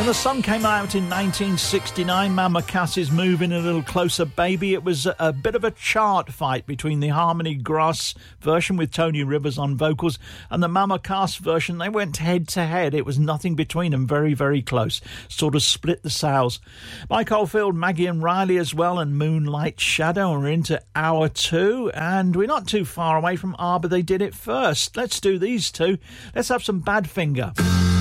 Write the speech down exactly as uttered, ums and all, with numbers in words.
When the song came out in nineteen sixty-nine, Mama Cass's Moving a Little Closer Baby, it was a, a bit of a chart fight between the Harmony Grass version with Tony Rivers on vocals and the Mama Cass version. They went head to head. It was nothing between them, very, very close. Sort of split the sales. Mike Oldfield, Maggie and Riley as well, and Moonlight Shadow are into hour two, and we're not too far away from Arbor. They did it first. Let's do these two. Let's have some Badfinger.